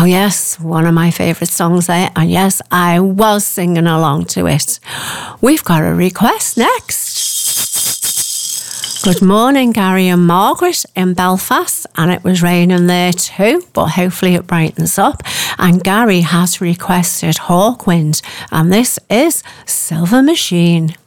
Oh yes, one of my favourite songs there. And yes, I was singing along to it. We've got a request next. Good morning, Gary and Margaret in Belfast. And it was raining there too, but hopefully it brightens up. And Gary has requested Hawkwind. And this is Silver Machine.